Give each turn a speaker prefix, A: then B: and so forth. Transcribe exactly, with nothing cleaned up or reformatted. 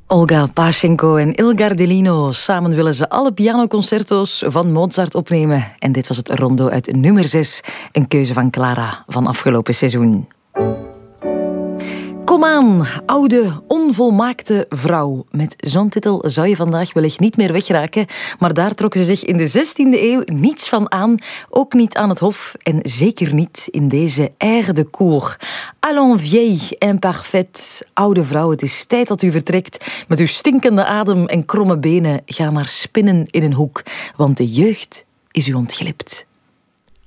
A: Olga Pashenko en Il Gardellino. Samen willen ze alle pianoconcerto's van Mozart opnemen. En dit was het rondo uit nummer zes. Een keuze van Clara van afgelopen seizoen. Kom aan, oude, onvolmaakte vrouw. Met zo'n titel zou je vandaag wellicht niet meer wegraken. Maar daar trokken ze zich in de zestiende eeuw niets van aan. Ook niet aan het hof en zeker niet in deze air de cour. Allons vieille, imparfaite. Oude vrouw, het is tijd dat u vertrekt. Met uw stinkende adem en kromme benen. Ga maar spinnen in een hoek. Want de jeugd is u ontglipt.